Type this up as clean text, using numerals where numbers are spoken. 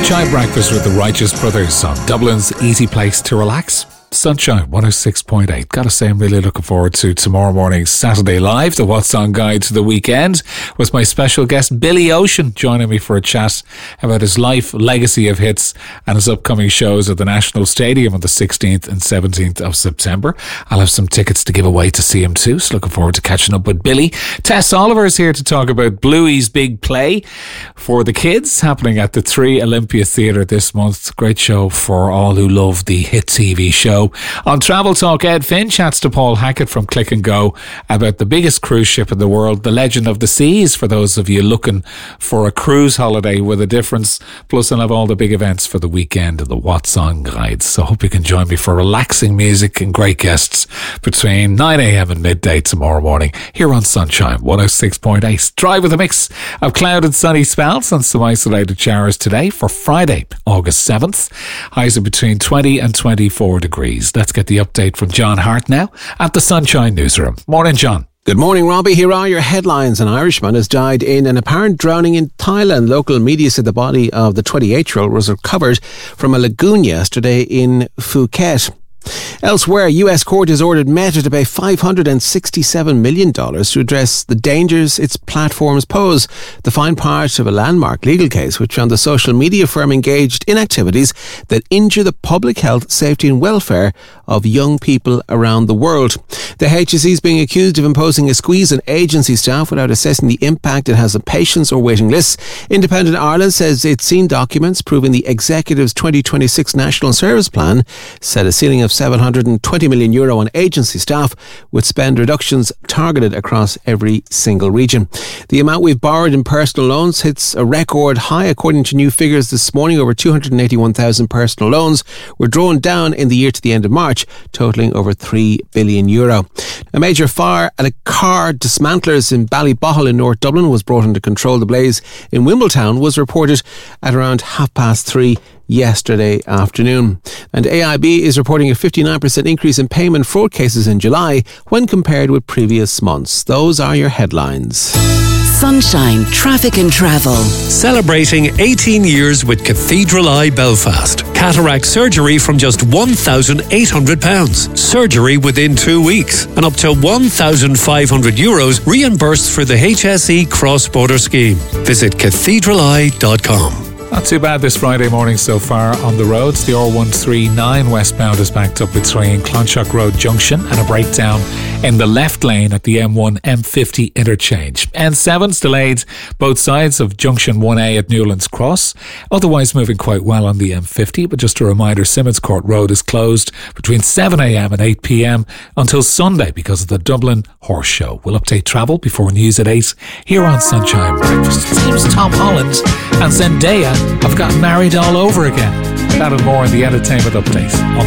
Sunshine Breakfast with the Righteous Brothers on Dublin's easy place to relax. Sunshine 106.8. Gotta say, I'm really looking forward to tomorrow morning's Saturday Live, the What's On Guide to the Weekend, with my special guest Billy Ocean joining me for a chat about his life, legacy of hits, and his upcoming shows at the National Stadium on the 16th and 17th of September. I'll have some tickets to give away to see him too, so looking forward to catching up with Billy. Tess Oliver is here to talk about Bluey's big play for the kids, happening at the 3 Olympia Theatre this month. Great show for all who love the hit TV show. On Travel Talk, Ed Finn chats to Paul Hackett from Click and Go about the biggest cruise ship in the world, the Legend of the Seas, for those of you looking for a cruise holiday with a difference. Plus, I'll have all the big events for the weekend and the What's On guides. So I hope you can join me for relaxing music and great guests between 9 a.m. and midday tomorrow morning here on Sunshine 106.8. Drive with a mix of cloud and sunny spells and some isolated showers today for Friday, August 7th. Highs are between 20 and 24 degrees. Let's get the update from John Hart now at the Sunshine Newsroom. Morning, John. Good morning, Robbie. Here are your headlines. An Irishman has died in an apparent drowning in Thailand. Local media said the body of the 28-year-old was recovered from a lagoon yesterday in Phuket. Elsewhere, US court has ordered Meta to pay $567 million to address the dangers its platforms pose. The fine part of a landmark legal case which found the social media firm engaged in activities that injure the public health, safety and welfare of young people around the world. The HSE is being accused of imposing a squeeze on agency staff without assessing the impact it has on patients or waiting lists. Independent Ireland says it's seen documents proving the executive's 2026 National Service Plan set a ceiling of €720 million on agency staff, with spend reductions targeted across every single region. The amount we've borrowed in personal loans hits a record high. According to new figures this morning, over 281,000 personal loans were drawn down in the year to the end of March, totalling over €3 billion. A major fire at a car dismantlers in Ballybohol in North Dublin was brought under control. The blaze in Wimbletown was reported at around 3:30 yesterday afternoon. And AIB is reporting a 59% increase in payment fraud cases in July when compared with previous months. Those are your headlines. Sunshine, traffic and travel. Celebrating 18 years with Cathedral Eye Belfast. Cataract surgery from just £1,800. Surgery within 2 weeks. And up to €1,500 reimbursed for the HSE cross-border scheme. Visit cathedraleye.com. Not too bad this Friday morning so far on the roads. The R139 westbound is backed up between Clonshock Road Junction and a breakdown in the left lane at the M1 M50 interchange. N7's delayed both sides of Junction 1A at Newlands Cross. Otherwise moving quite well on the M50, but just a reminder, Simmons Court Road is closed between 7 a.m. and 8 p.m. until Sunday because of the Dublin Horse Show. We'll update travel before news at 8 here on Sunshine Breakfast. It seems Tom Holland and Zendaya have gotten married all over again. That and more in the entertainment update.